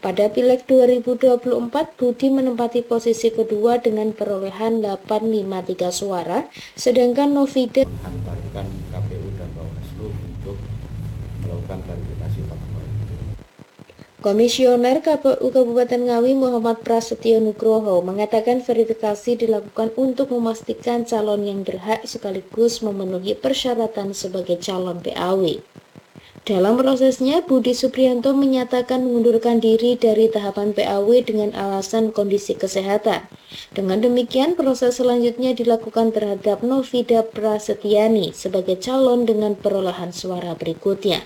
Pada Pileg 2024, Budi menempati posisi kedua dengan perolehan 853 suara, sedangkan Novida menghantarkan KPU dan Bawaslu untuk melakukan klarifikasi faktual. Komisioner KPU Kabupaten Ngawi Muhammad Prasetyo Nugroho mengatakan verifikasi dilakukan untuk memastikan calon yang berhak sekaligus memenuhi persyaratan sebagai calon PAW. Dalam prosesnya, Budi Supriyanto menyatakan mengundurkan diri dari tahapan PAW dengan alasan kondisi kesehatan. Dengan demikian, proses selanjutnya dilakukan terhadap Novida Prasetyani sebagai calon dengan perolehan suara berikutnya.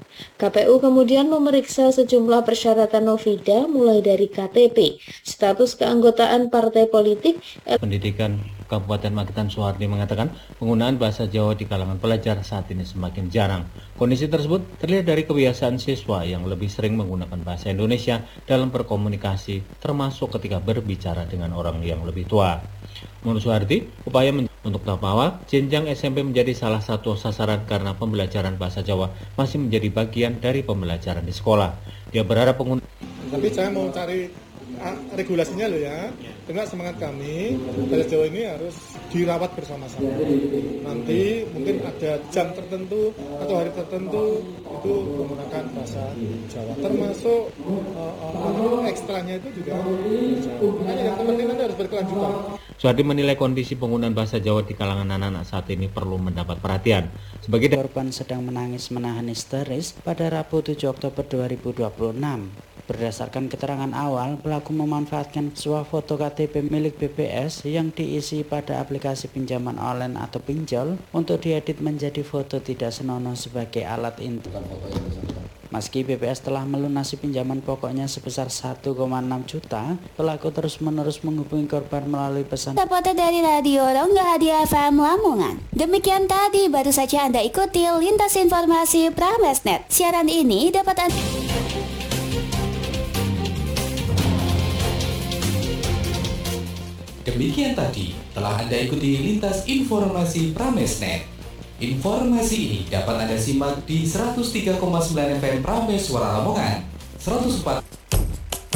KPU kemudian memeriksa sejumlah persyaratan Novida mulai dari KTP, status keanggotaan partai politik. Pendidikan Kabupaten Magetan Suhardi mengatakan penggunaan bahasa Jawa di kalangan pelajar saat ini semakin jarang. Kondisi tersebut terlihat dari kebiasaan siswa yang lebih sering menggunakan bahasa Indonesia dalam berkomunikasi, termasuk ketika berbicara dengan orang yang lebih tua. Menurut Suhardi, upaya untuk tahap awal, jenjang SMP menjadi salah satu sasaran karena pembelajaran bahasa Jawa masih menjadi bagian dari pembelajaran di sekolah. Dia berharap pengguna. Tapi saya mau cari regulasinya loh ya. Dengan semangat kami, bahasa Jawa ini harus dirawat bersama-sama. Nanti mungkin ada jam tertentu atau hari tertentu itu menggunakan bahasa Jawa. Termasuk ekstranya itu juga Jawa. Makanya yang penting nanti harus berkelanjutan. Suhardi menilai kondisi penggunaan bahasa Jawa di kalangan anak-anak saat ini perlu mendapat perhatian. Sebagai korban sedang menangis menahan histeris pada Rabu 7 Oktober 2026. Berdasarkan keterangan awal, pelaku memanfaatkan sebuah foto KTP milik BPS yang diisi pada aplikasi pinjaman online atau pinjol untuk diedit menjadi foto tidak senonoh sebagai alat inti. Meski BPS telah melunasi pinjaman pokoknya sebesar 1,6 juta, pelaku terus-menerus menghubungi korban melalui pesan. Reporter dari Radio Rongga Hadiah FM Lamongan. Demikian tadi baru saja Anda ikuti Lintas Informasi Pramesnet. Siaran ini dapat Demikian tadi telah Anda ikuti Lintas Informasi Pramesnet. Informasi ini dapat Anda simak di 103,9 FM Prames Suara Lamongan, 104